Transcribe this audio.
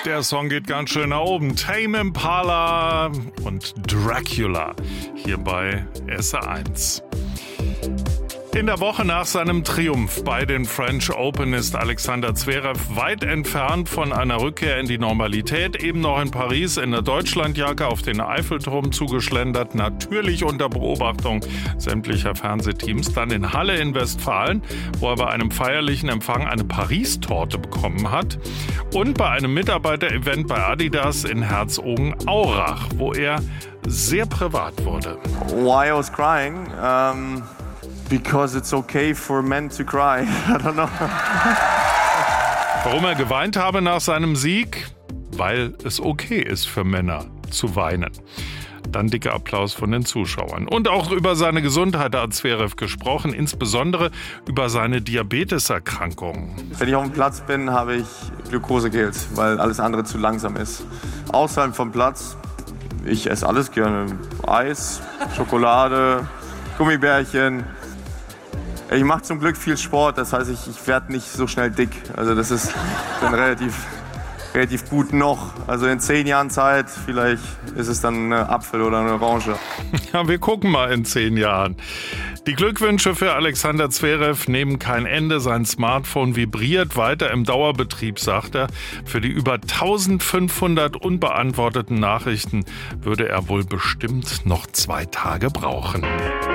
Der Song geht ganz schön nach oben. Tame Impala und Dracula hier bei SR1. In der Woche nach seinem Triumph bei den French Open ist Alexander Zverev weit entfernt von einer Rückkehr in die Normalität. Eben noch in Paris in der Deutschlandjacke auf den Eiffelturm zugeschlendert, natürlich unter Beobachtung sämtlicher Fernsehteams. Dann in Halle in Westfalen, wo er bei einem feierlichen Empfang eine Paris-Torte bekommen hat. Und bei einem Mitarbeiter-Event bei Adidas in Herzogenaurach, wo er sehr privat wurde. Why I was crying? Because it's okay for men to cry. I don't know. Warum er geweint habe nach seinem Sieg? Weil es okay ist für Männer zu weinen. Dann dicker Applaus von den Zuschauern. Und auch über seine Gesundheit hat Zverev gesprochen, insbesondere über seine Diabeteserkrankung. Wenn ich auf dem Platz bin, habe ich Glukosegels, weil alles andere zu langsam ist. Außerhalb vom Platz, ich esse alles gerne. Eis, Schokolade, Gummibärchen. Ich mache zum Glück viel Sport, das heißt, ich werde nicht so schnell dick. Also das ist dann relativ gut noch. Also in 10 Jahren Zeit, vielleicht ist es dann ein Apfel oder eine Orange. Ja, wir gucken mal in 10 Jahren. Die Glückwünsche für Alexander Zverev nehmen kein Ende. Sein Smartphone vibriert weiter im Dauerbetrieb, sagt er. Für die über 1500 unbeantworteten Nachrichten würde er wohl bestimmt noch 2 Tage brauchen.